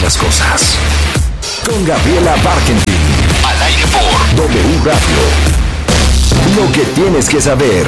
las cosas. Con Gabriela Barkentin. Al aire por W Radio. Lo que tienes que saber.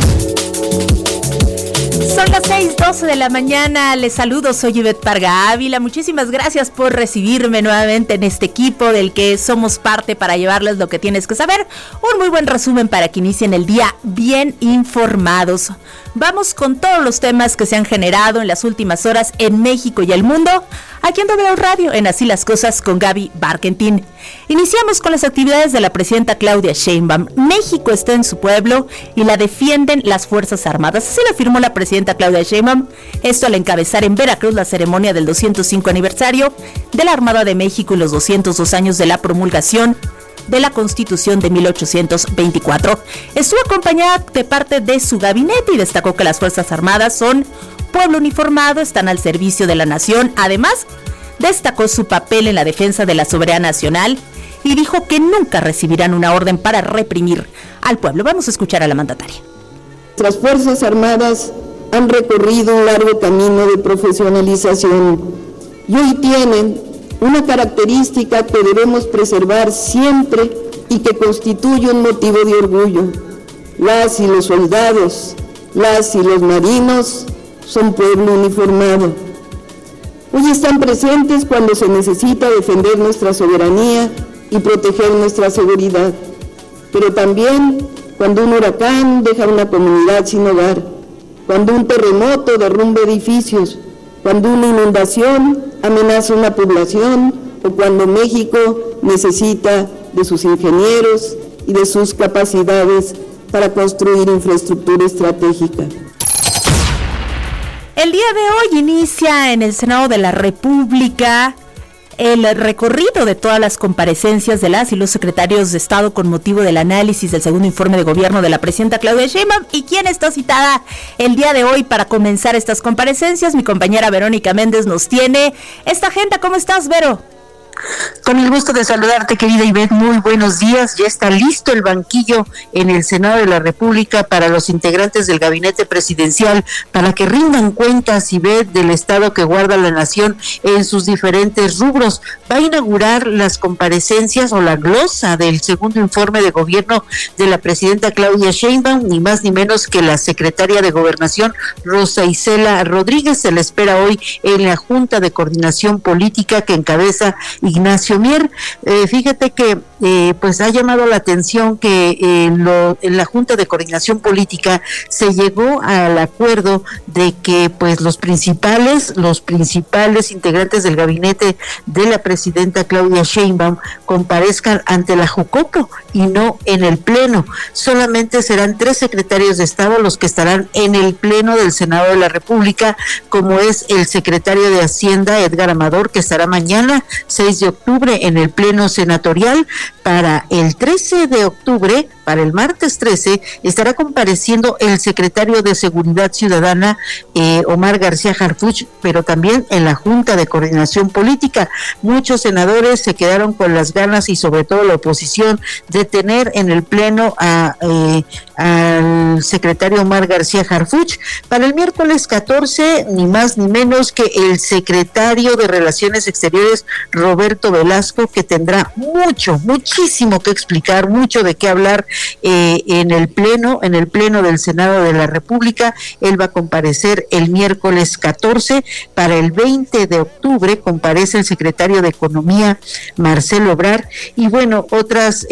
Son las 6:12 de la mañana, les saludo, soy Ivette Parga Ávila, muchísimas gracias por recibirme nuevamente en este equipo del que somos parte para llevarles lo que tienes que saber, un muy buen resumen para que inicien el día bien informados. Vamos con todos los temas que se han generado en las últimas horas en México y el mundo, aquí en W Radio, en Así las Cosas con Gaby Barkentin. Iniciamos con las actividades de la presidenta Claudia Sheinbaum. México está en su pueblo y la defienden las Fuerzas Armadas. Así lo afirmó la presidenta Claudia Sheinbaum, esto al encabezar en Veracruz la ceremonia del 205 aniversario de la Armada de México y los 202 años de la promulgación de la Constitución de 1824. Estuvo acompañada de parte de su gabinete y destacó que las Fuerzas Armadas son pueblo uniformado, están al servicio de la nación. Además, destacó su papel en la defensa de la soberanía nacional y dijo que nunca recibirán una orden para reprimir al pueblo. Vamos a escuchar a la mandataria. Nuestras Fuerzas Armadas han recorrido un largo camino de profesionalización y hoy tienen una característica que debemos preservar siempre y que constituye un motivo de orgullo. Las y los soldados, las y los marinos son pueblo uniformado. Hoy están presentes cuando se necesita defender nuestra soberanía y proteger nuestra seguridad, pero también cuando un huracán deja una comunidad sin hogar, cuando un terremoto derrumba edificios, cuando una inundación amenaza una población o cuando México necesita de sus ingenieros y de sus capacidades para construir infraestructura estratégica. El día de hoy inicia en el Senado de la República el recorrido de todas las comparecencias de las y los secretarios de Estado con motivo del análisis del segundo informe de gobierno de la presidenta Claudia Sheinbaum. ¿Y quién está citada el día de hoy para comenzar estas comparecencias? Mi compañera Verónica Méndez nos tiene esta agenda. ¿Cómo estás, Vero? Con el gusto de saludarte, querida Ivette, muy buenos días. Ya está listo el banquillo en el Senado de la República para los integrantes del gabinete presidencial, para que rindan cuentas, Ivette, del estado que guarda la nación en sus diferentes rubros. Va a inaugurar las comparecencias o la glosa del segundo informe de gobierno de la presidenta Claudia Sheinbaum, ni más ni menos que la secretaria de Gobernación, Rosa Isela Rodríguez. Se le espera hoy en la Junta de Coordinación Política que encabeza Ignacio Mier. Fíjate que pues ha llamado la atención que en la Junta de Coordinación Política se llegó al acuerdo de que pues los principales integrantes del gabinete de la presidenta Claudia Sheinbaum comparezcan ante la Jucopo y no en el Pleno. Solamente serán 3 secretarios de Estado los que estarán en el Pleno del Senado de la República, como es el secretario de Hacienda, Edgar Amador, que estará mañana 6 de octubre en el Pleno Senatorial. Para el 13 de octubre, para el martes 13, estará compareciendo el secretario de Seguridad Ciudadana, Omar García Harfuch, pero también en la Junta de Coordinación Política. Muchos senadores se quedaron con las ganas, y sobre todo la oposición, de tener en el Pleno al secretario Omar García Harfuch. Para el miércoles 14, ni más ni menos que el secretario de Relaciones Exteriores, Roberto Velasco, que tendrá muchísimo que explicar, mucho de qué hablar en el pleno del Senado de la República. Él va a comparecer el miércoles 14. Para el 20 de octubre comparece el secretario de Economía, Marcelo Ebrard, y bueno, otras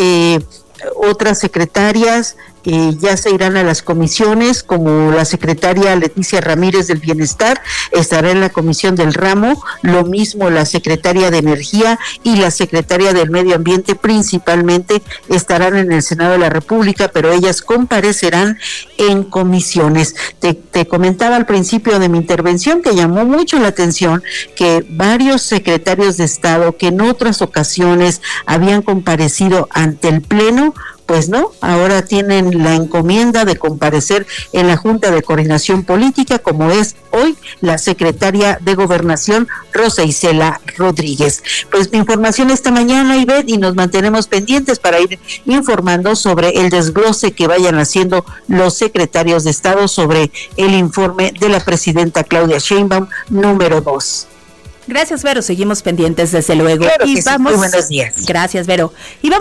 secretarias ya se irán a las comisiones, como la secretaria Leticia Ramírez del Bienestar estará en la comisión del ramo, lo mismo la secretaria de Energía y la secretaria del Medio Ambiente principalmente estarán en el Senado de la República, pero ellas comparecerán en comisiones. Te comentaba al principio de mi intervención que llamó mucho la atención que varios secretarios de Estado que en otras ocasiones habían comparecido ante el Pleno, pues no, ahora tienen la encomienda de comparecer en la Junta de Coordinación Política, como es hoy la secretaria de Gobernación, Rosa Isela Rodríguez. Pues mi información esta mañana, Ivette, y nos mantenemos pendientes para ir informando sobre el desglose que vayan haciendo los secretarios de Estado sobre el informe de la presidenta Claudia Sheinbaum número 2. Gracias, Vero. Seguimos pendientes, desde luego. Claro que sí. Muy buenos días. Gracias, Vero. Y vamos